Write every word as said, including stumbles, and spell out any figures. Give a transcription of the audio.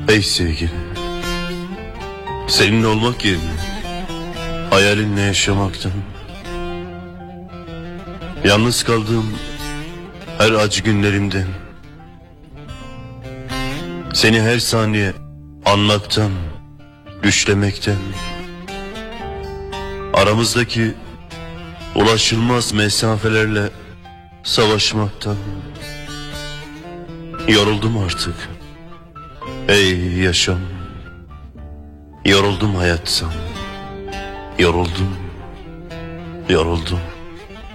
Ey sevgilim, seninle olmak yerine hayalinle yaşamaktan, yalnız kaldığım her acı günlerimden, seni her saniye anmaktan, düşlemekten, aramızdaki ulaşılmaz mesafelerle savaşmaktan yoruldum artık. Ey yaşam, yoruldum hayattan, yoruldum, yoruldum.